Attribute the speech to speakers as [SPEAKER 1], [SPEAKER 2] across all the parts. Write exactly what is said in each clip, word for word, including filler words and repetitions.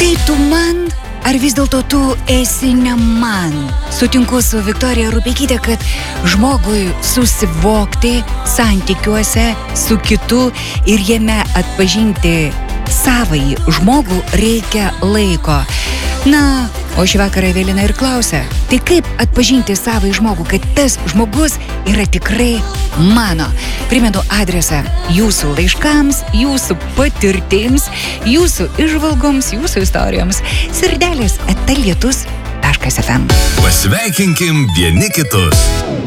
[SPEAKER 1] Tai tu man, ar vis dėlto tu esi ne man? Sutinku su Viktorija Rupeikytė, kad žmogui susivokti santykiuose su kitu ir jame atpažinti savąjį žmogų reikia laiko. Na, o šį vakarą Evelina ir klausia, tai kaip atpažinti savąjį žmogų, kad tas žmogus yra tikrai mano? Primenu adresą jūsų laiškams, jūsų patirtims, jūsų įžvalgoms, jūsų istorijoms. Sirdelis eta lietus taškas ef em.
[SPEAKER 2] Pasveikinkim vieni kitus.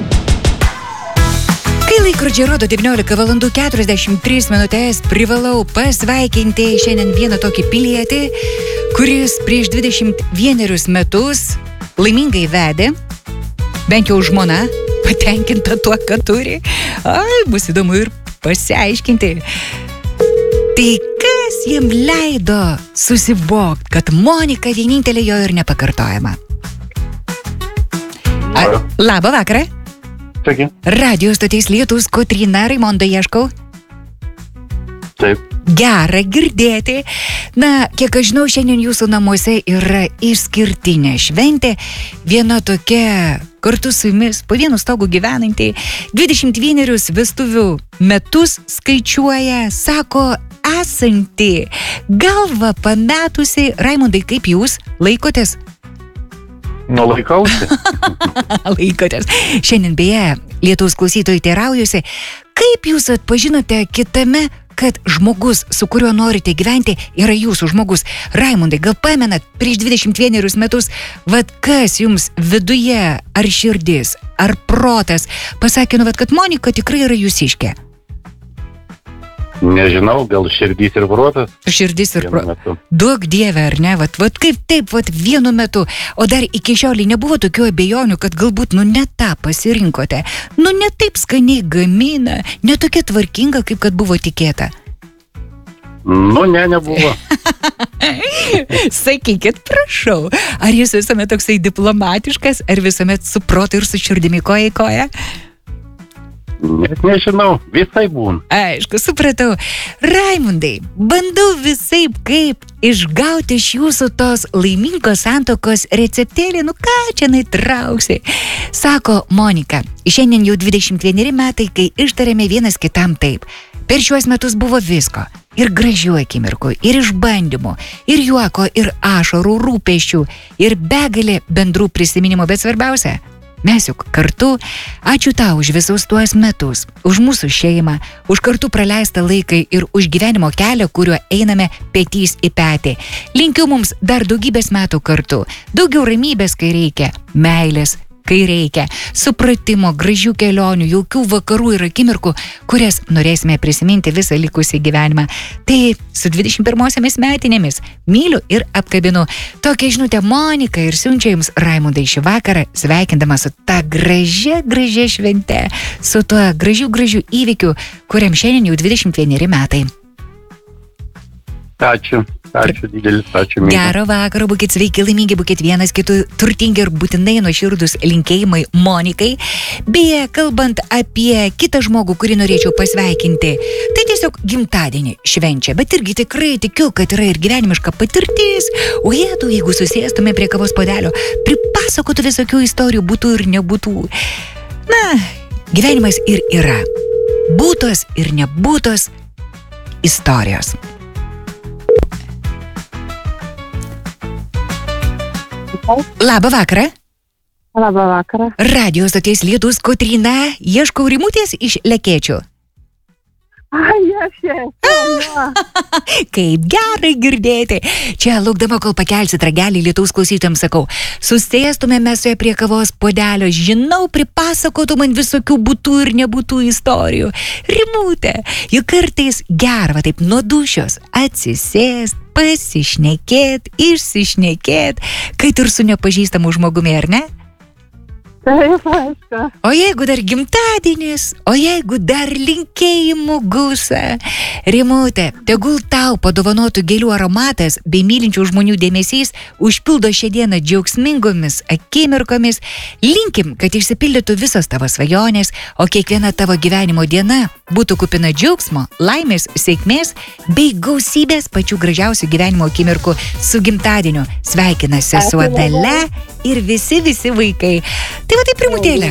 [SPEAKER 1] Kai laikrodžiai rodo devyniolika valandų keturiasdešimt tris minutės, privalau pasveikinti šiandien vieną tokį pilietį, kuris prieš dvidešimt vienerius metus laimingai vedė, bent jau žmona, patenkinta tuo, ką turi. Ai, bus įdomu ir pasiaiškinti. Tai kas jam leido susivokti, kad Monika vienintelė jo ir nepakartojama? A, labą vakarą.
[SPEAKER 3] Sveiki.
[SPEAKER 1] Radio stoties Lietus, Kotryna, Raimondą ieškau.
[SPEAKER 3] Taip.
[SPEAKER 1] Gera girdėti. Na, kiek aš žinau, šiandien jūsų namuose yra išskirtinė šventė. Viena tokia kartu su jumis po vienu stogu gyvenanti. dvidešimt vienerius vestuvių metus skaičiuoja, sako, esanti galva pametusi. Raimondai, kaip jūs laikotės?
[SPEAKER 3] Nu, laikausi.
[SPEAKER 1] Laikotės. Šiandien beje, Lietuvos klausytojai teiraujusi, kaip jūs atpažinote kitame, kad žmogus, su kuriuo norite gyventi, yra jūsų žmogus? Raimondai, gal pamenat prieš dvidešimt vienerius metus, vat kas jums viduje, ar širdis, ar protas pasakė, nu vat, kad Monika tikrai yra jūsiškė?
[SPEAKER 3] Nežinau, gal širdys ir protas.
[SPEAKER 1] Širdis ir protas. Duok Dieve, ar ne? Vat, vat kaip taip, vat vienu metu. O dar iki šiolei nebuvo tokių abejonių, kad galbūt, nu, ne tą pasirinkote. Nu, ne taip skaniai gamina, ne tokia tvarkinga, kaip kad buvo tikėta.
[SPEAKER 3] Nu, ne, nebuvo.
[SPEAKER 1] Sakykit, prašau, ar jūs visuomet toksai diplomatiškas, ar visuomet su protu ir su širdimi koja į koją?
[SPEAKER 3] Net nežinau, visai būn.
[SPEAKER 1] Aišku, supratau. Raimondai, bandau visaip kaip išgauti iš jūsų tos laimingos santuokos receptėlį, nu ką čia naitrauksi. Sako Monika, šiandien jau dvidešimt vieneri metai, kai ištarėme vienas kitam taip. Per šiuos metus buvo visko. Ir gražių akimirkų, ir išbandymų, ir juoko, ir ašarų, rūpesčių, ir begalė bendrų prisiminimų, bet svarbiausia, mes juk kartu. Ačiū tau už visus tuos metus, už mūsų šeimą, už kartu praleistą laiką ir už gyvenimo kelią, kuriuo einame petys į petį. Linkiu mums dar daugybės metų kartu, daugiau ramybės, kai reikia, meilės, kai reikia, supratimo, gražių kelionių, jaukių vakarų ir akimirkų, kurias norėsime prisiminti visą likusį gyvenimą. Tai su dvidešimt pirmosiomis metinėmis myliu ir apkabinu. Tokią žinutę Monika ir siunčia jums Raimondai šį vakarą, sveikindama su ta gražia, gražia švente, su tuo gražiu, gražiu įvykiu, kuriam šiandien jau dvidešimt vieneri metai.
[SPEAKER 3] Ačiū, ačiū didelis, ačiū. Myga.
[SPEAKER 1] Gero vakaro, būkit sveiki, laimingi, būkit vienas kitų turtingi ir būtinai nuoširdūs linkėjimai Monikai. Beje, kalbant apie kitą žmogų, kurį norėčiau pasveikinti, tai tiesiog gimtadienį švenčia, bet irgi tikrai tikiu, kad yra ir gyvenimiška patirtis. O jėtų, jeigu susėstume prie kavos puodelio, pripasakotų visokių istorijų, būtų ir nebūtų. Na, gyvenimas ir yra. Būtos ir nebūtos istorijos. Labą vakarą.
[SPEAKER 4] Labą vakarą.
[SPEAKER 1] Radio stoties Lietus, Kotryna, ieškau Rimutės iš Lekėčių.
[SPEAKER 4] Ai, aš esu.
[SPEAKER 1] Kaip gerai girdėti. Čia, laukdama, kol pakelsit ragelį, Lietaus klausytojams sakau, susėstume mes su ja prie kavos puodelio, žinau, pripasakotų man visokių būtų ir nebūtų istorijų. Rimutė, juk kartais gera, taip nuo dūšios atsisėst, pasišnekėt, išsišnekėt, kad ir su nepažįstamu žmogumi, ar ne?
[SPEAKER 4] Taip, aišku.
[SPEAKER 1] O jeigu dar gimtadienis, o jeigu dar linkėjimų gausa. Rimute, tegul tau padovanotų gėlių aromatas bei mylinčių žmonių dėmesys užpildo šią dieną džiaugsmingomis akimirkomis. Linkim, kad išsipildytų visos tavo svajonės, o kiekviena tavo gyvenimo diena būtų kupina džiaugsmo, laimės, sėkmės bei gausybės pačių gražiausių gyvenimo akimirkų su gimtadieniu. Sveikina sesuo Dalia ir visi, visi vaikai. Tai va taip, Rimutėlė.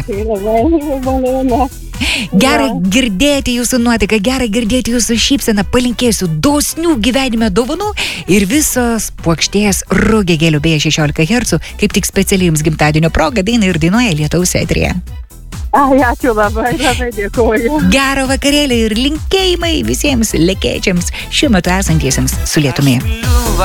[SPEAKER 1] Gera girdėti jūsų nuotaiką, gera girdėti jūsų šypseną, palinkėsiu dosnių gyvenime dovanų ir visos puokštės rugėgėlių beje šešiolika hercų, kaip tik specialiai jums gimtadienio proga daina ir dainuoja Lietaus eteryje.
[SPEAKER 4] Ai, ačiū labai, labai dėkuoju.
[SPEAKER 1] Gero vakarėlio ir linkėjimai visiems lekėčiams šiuo metu esantiesiems su lietumi.